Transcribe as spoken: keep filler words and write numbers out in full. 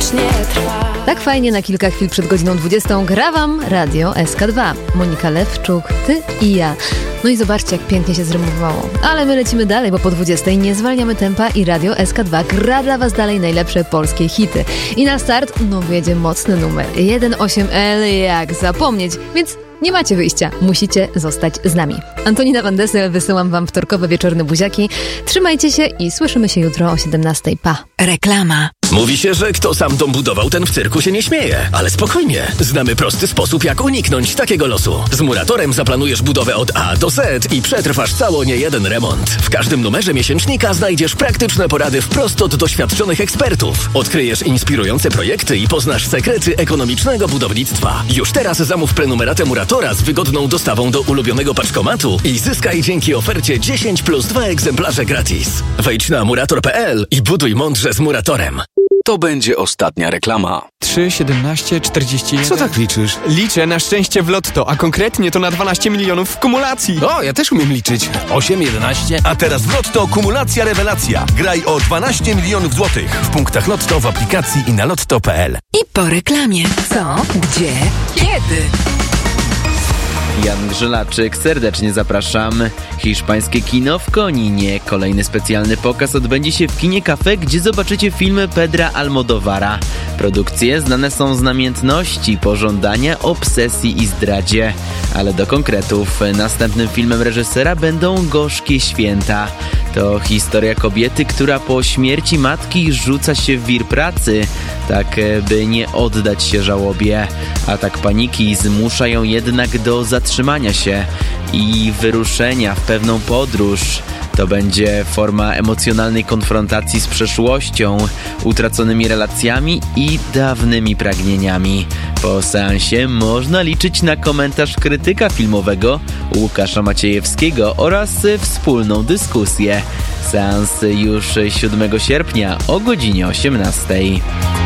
wiecznie trwa. Tak fajnie na kilka chwil przed godziną dwudziestą gra wam Radio S K dwa. Monika Lewczuk, ty i ja. No i zobaczcie, jak pięknie się zrymowało. Ale my lecimy dalej, bo po dwudziestej nie zwalniamy tempa i Radio S K dwa gra dla was dalej najlepsze polskie hity. I na start, no wiedzie mocny numer jeden osiem L, jak zapomnieć, więc nie macie wyjścia, musicie zostać z nami. Antonina Van Dessel, wysyłam wam wtorkowe wieczorne buziaki. Trzymajcie się i słyszymy się jutro o siedemnastej. Pa. Reklama. Mówi się, że kto sam dom budował, ten w cyrku się nie śmieje. Ale spokojnie, znamy prosty sposób, jak uniknąć takiego losu. Z Muratorem zaplanujesz budowę od A do Z i przetrwasz cało niejeden remont. W każdym numerze miesięcznika znajdziesz praktyczne porady wprost od doświadczonych ekspertów. Odkryjesz inspirujące projekty i poznasz sekrety ekonomicznego budownictwa. Już teraz zamów prenumeratę Muratora z wygodną dostawą do ulubionego paczkomatu i zyskaj dzięki ofercie dziesięć plus dwa egzemplarze gratis. Wejdź na murator kropka p l i buduj mądrze z Muratorem. To będzie ostatnia reklama. trzy, siedemnaście, czterdzieści jeden. Co tak liczysz? Liczę na szczęście w lotto, a konkretnie to na dwanaście milionów w kumulacji. O, ja też umiem liczyć. osiem, jedenaście. A teraz w Lotto kumulacja rewelacja. Graj o dwanaście milionów złotych w punktach Lotto, w aplikacji i na lotto kropka p l. I po reklamie. Co? Gdzie? Kiedy? Jan Grzelaczyk, serdecznie zapraszam. Hiszpańskie kino w Koninie. Kolejny specjalny pokaz odbędzie się w kinie Cafe, gdzie zobaczycie filmy Pedra Almodóvara. Produkcje znane są z namiętności, pożądania, obsesji i zdradzie. Ale do konkretów. Następnym filmem reżysera będą Gorzkie święta. To historia kobiety, która po śmierci matki rzuca się w wir pracy, tak by nie oddać się żałobie. Atak paniki zmusza ją jednak do zatrzymania się i wyruszenia w pewną podróż. To będzie forma emocjonalnej konfrontacji z przeszłością, utraconymi relacjami i dawnymi pragnieniami. Po seansie można liczyć na komentarz krytyka filmowego Łukasza Maciejewskiego oraz wspólną dyskusję. Seans już siódmego sierpnia o godzinie osiemnastej.